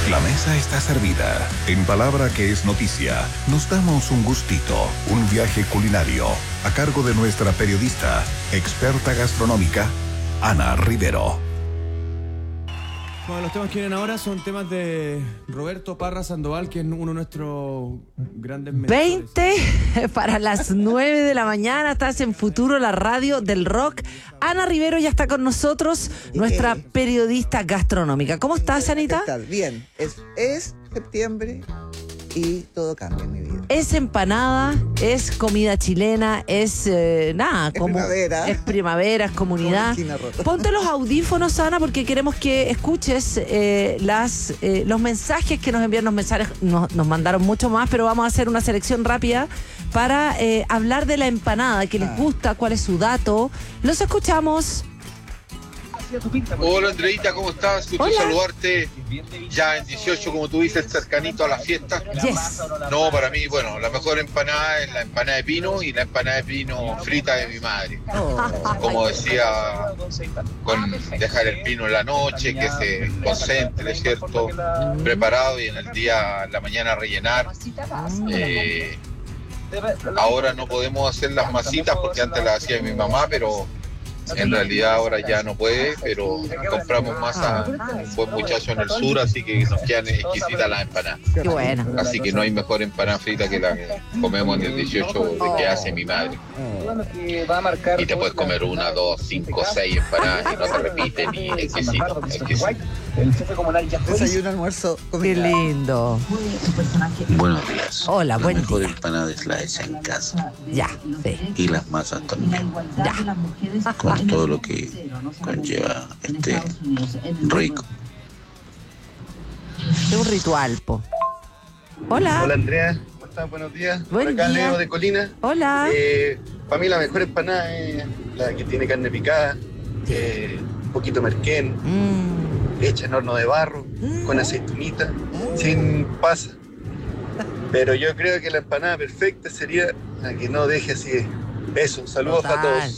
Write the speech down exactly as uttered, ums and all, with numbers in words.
La mesa está servida. En palabra que es noticia, nos damos un gustito, un viaje culinario, a cargo de nuestra periodista, experta gastronómica, Ana Rivero. Bueno, los temas que vienen ahora son temas de Roberto Parra Sandoval, que es uno de nuestros grandes mentores. veinte para las nueve de la mañana, estás en Futuro, la radio del rock. Ana Rivero ya está con nosotros, nuestra periodista gastronómica. ¿Cómo estás, Anita? ¿Qué tal? Bien, es, es septiembre y todo cambia en mi vida. Es empanada, es comida chilena, es eh, nada, Es como primavera. es primavera, es comunidad. Como esquina rota. Ponte los audífonos, Ana, porque queremos que escuches eh, las eh, los mensajes que nos envían, los mensajes nos, nos mandaron mucho más, pero vamos a hacer una selección rápida para eh, hablar de la empanada, que les Ah. gusta, cuál es su dato. Los escuchamos. Hola Andreita, ¿cómo estás? Gusto Hola. saludarte. Ya en dieciocho, como tú dices, cercanito a la fiesta. Yes. No, para mí, bueno, la mejor empanada es la empanada de pino y la empanada de pino frita de mi madre. Como decía, con dejar el pino en la noche, que se concentre, ¿cierto? Preparado y en el día, en la mañana rellenar. Eh, ahora no podemos hacer las masitas porque antes las hacía mi mamá, pero en realidad ahora ya no puede, pero compramos masa, un buen muchacho en el sur, así que nos quedan exquisitas las empanadas. Qué buena. Así que no hay mejor empanada frita que la que comemos en el dieciocho de que hace mi madre. Y te puedes comer una, dos, cinco, seis empanadas y no te repiten, y exquisito, exquisito. Desayuno, almuerzo, Qué comida. lindo. Buenos días. Hola, la buen mejor día. empanada es la hecha en casa Ya, sí. y las masas también, Ya. con todo lo que conlleva este rico. Es un ritual, po. Hola. Hola Andrea, ¿cómo estás? Buenos días. Buen Por acá día. Leo de Colina. Hola. Eh, para mí la mejor empanada es la que tiene carne picada, eh, un poquito merquén, Mm. hecha en horno de barro, con aceitunita, sin pasa. Pero yo creo que la empanada perfecta sería la que no deje así eso. Saludos Total. a todos.